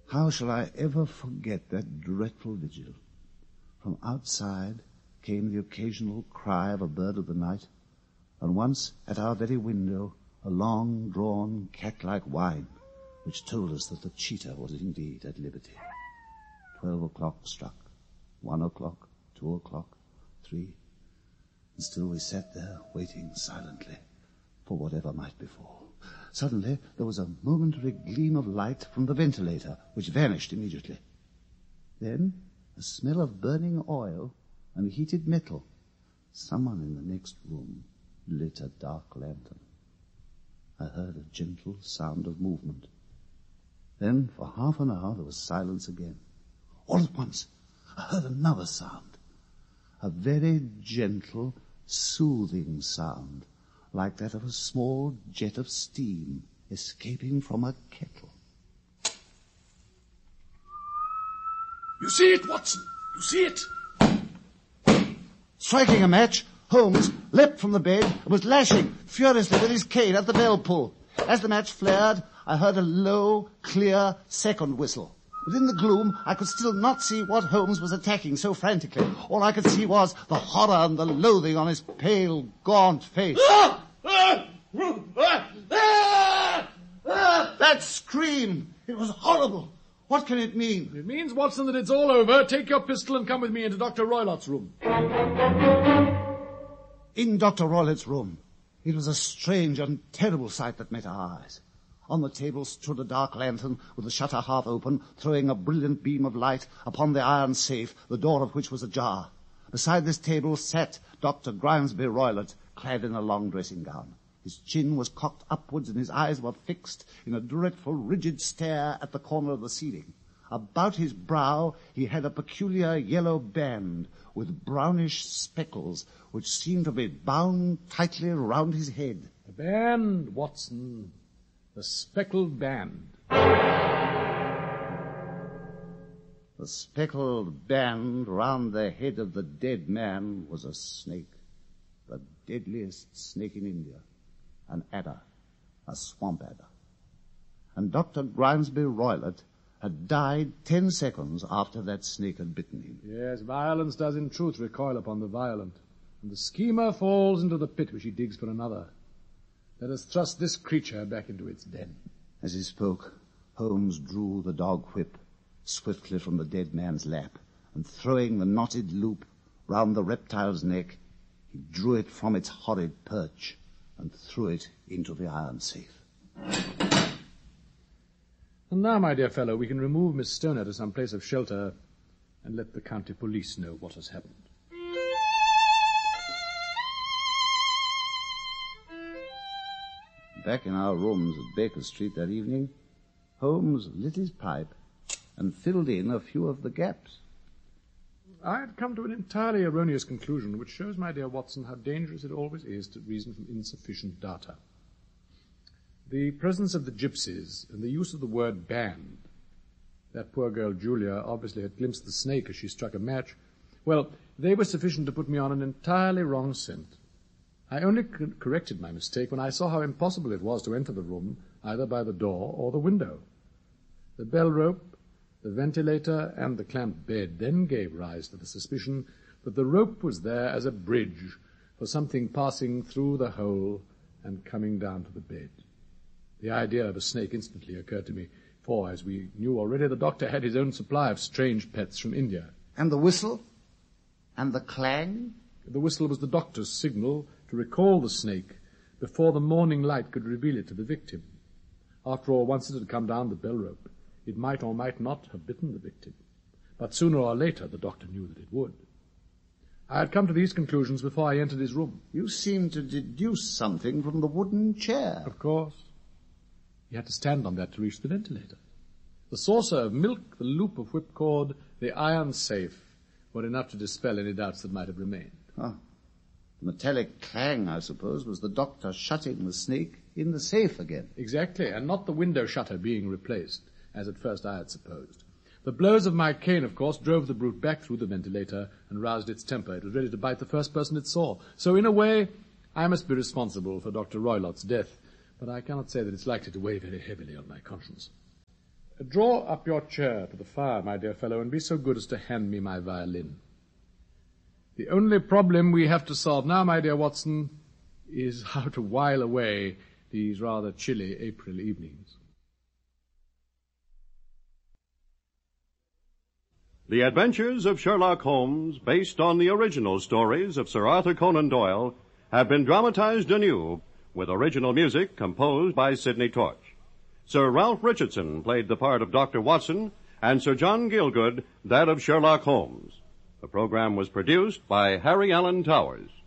How shall I ever forget that dreadful vigil? From outside came the occasional cry of a bird of the night, and once at our very window a long-drawn cat-like whine, which told us that the cheetah was indeed at liberty. 12 o'clock struck, 1 o'clock, 2 o'clock, 3, and still we sat there waiting silently for whatever might befall. Suddenly there was a momentary gleam of light from the ventilator, which vanished immediately. Then a smell of burning oil and heated metal. Someone in the next room lit a dark lantern. I heard a gentle sound of movement. Then for half an hour there was silence again. All at once I heard another sound, a very gentle, soothing sound, like that of a small jet of steam escaping from a kettle. You see it, Watson? You see it? Striking a match, Holmes leapt from the bed and was lashing furiously with his cane at the bell pull. As the match flared, I heard a low, clear second whistle. But in the gloom, I could still not see what Holmes was attacking so frantically. All I could see was the horror and the loathing on his pale, gaunt face. That scream! It was horrible. What can it mean? It means, Watson, that it's all over. Take your pistol and come with me into Dr. Roylott's room. In Dr. Roylott's room, it was a strange and terrible sight that met our eyes. On the table stood a dark lantern with the shutter half open, throwing a brilliant beam of light upon the iron safe, the door of which was ajar. Beside this table sat Dr. Grimesby Roylott, clad in a long dressing gown. His chin was cocked upwards and his eyes were fixed in a dreadful, rigid stare at the corner of the ceiling. About his brow he had a peculiar yellow band with brownish speckles, which seemed to be bound tightly round his head. A band, Watson. The speckled band. The speckled band round the head of the dead man was a snake, the deadliest snake in India, an adder, a swamp adder. And Dr. Grimesby Roylott had died 10 seconds after that snake had bitten him. Yes, violence does in truth recoil upon the violent, and the schemer falls into the pit which he digs for another. Let us thrust this creature back into its den. As he spoke, Holmes drew the dog whip swiftly from the dead man's lap, and throwing the knotted loop round the reptile's neck, he drew it from its horrid perch and threw it into the iron safe. And now, my dear fellow, we can remove Miss Stoner to some place of shelter and let the county police know what has happened. Back in our rooms at Baker Street that evening, Holmes lit his pipe and filled in a few of the gaps. I had come to an entirely erroneous conclusion, which shows, my dear Watson, how dangerous it always is to reason from insufficient data. The presence of the gypsies and the use of the word band. That poor girl Julia obviously had glimpsed the snake as she struck a match. Well, they were sufficient to put me on an entirely wrong scent. I only corrected my mistake when I saw how impossible it was to enter the room either by the door or the window. The bell rope, the ventilator, and the clamped bed then gave rise to the suspicion that the rope was there as a bridge for something passing through the hole and coming down to the bed. The idea of a snake instantly occurred to me, for, as we knew already, the doctor had his own supply of strange pets from India. And the whistle? And the clang? The whistle was the doctor's signal to recall the snake before the morning light could reveal it to the victim. After all, once it had come down the bell rope, it might or might not have bitten the victim. But sooner or later, the doctor knew that it would. I had come to these conclusions before I entered his room. You seem to deduce something from the wooden chair. Of course. He had to stand on that to reach the ventilator. The saucer of milk, the loop of whipcord, the iron safe were enough to dispel any doubts that might have remained. Ah. The metallic clang, I suppose, was the doctor shutting the snake in the safe again. Exactly, and not the window shutter being replaced, as at first I had supposed. The blows of my cane, of course, drove the brute back through the ventilator and roused its temper. It was ready to bite the first person it saw. So, in a way, I must be responsible for Dr. Roylott's death, but I cannot say that it's likely to weigh very heavily on my conscience. Draw up your chair to the fire, my dear fellow, and be so good as to hand me my violin. The only problem we have to solve now, my dear Watson, is how to while away these rather chilly April evenings. The Adventures of Sherlock Holmes, based on the original stories of Sir Arthur Conan Doyle, have been dramatized anew with original music composed by Sidney Torch. Sir Ralph Richardson played the part of Dr. Watson, and Sir John Gielgud that of Sherlock Holmes. The program was produced by Harry Allen Towers.